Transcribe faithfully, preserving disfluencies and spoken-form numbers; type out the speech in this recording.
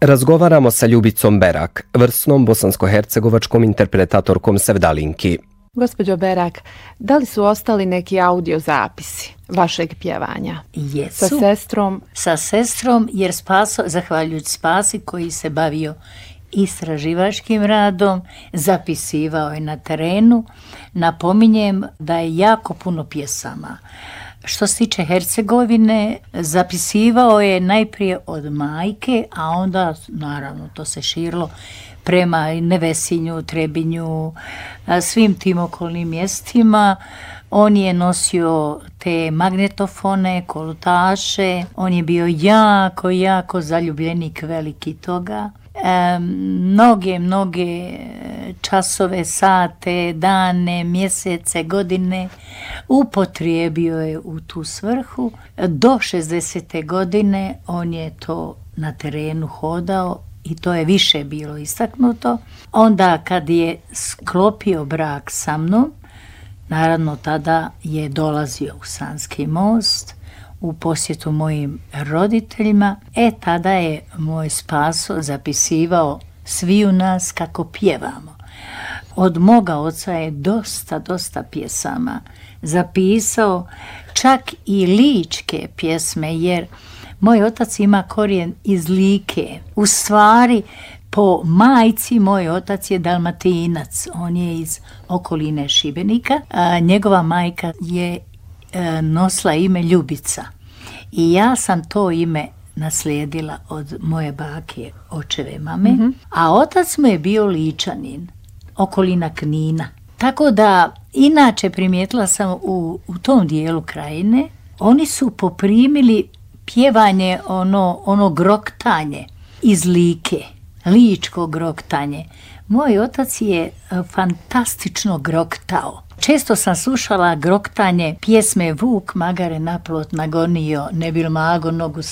Razgovaramo sa Ljubicom Berak, vrsnom bosansko-hercegovačkom interpretatorkom sevdalinki. Gospođo Berak, da li su ostali neki audio zapisi vašeg pjevanja? Jesu. Sa sestrom? Sa sestrom, jer Spaso, zahvaljujući Spasi koji se bavio istraživačkim radom, zapisivao je na terenu. Napominjem da je jako puno pjesama. Što se tiče Hercegovine, zapisivao je najprije od majke, a onda, naravno, to se širilo prema Nevesinju, Trebinju, svim tim okolnim mjestima. On je nosio te magnetofone, kolutaše, on je bio jako, jako zaljubljenik veliki toga. E, mnoge, mnoge časove, sate, dane, mjesece, godine upotrijebio je u tu svrhu. Do šezdesete godine on je to na terenu hodao i to je više bilo istaknuto. Onda kad je sklopio brak sa mnom, naravno tada je dolazio u Sanski most, u posjetu mojim roditeljima, e tada je moj Spaso zapisivao svi u nas kako pjevamo. Od moga oca je dosta, dosta pjesama zapisao, čak i ličke pjesme, jer moj otac ima korijen iz Like. U stvari, po majci moj otac je Dalmatinac, on je iz okoline Šibenika, a njegova majka je e, nosila ime Ljubica. I ja sam to ime naslijedila od moje bake, očeve mame, mm-hmm. a otac mu je bio Ličanin, okolina Knina. Tako da, inače primijetila sam u, u tom dijelu krajine, oni su poprimili pjevanje, ono, ono groktanje iz Like, ličko groktanje. Moj otac je fantastično groktao. Često sam slušala groktanje pjesme Vuk magare naplot nagonio, ne bil mago nogu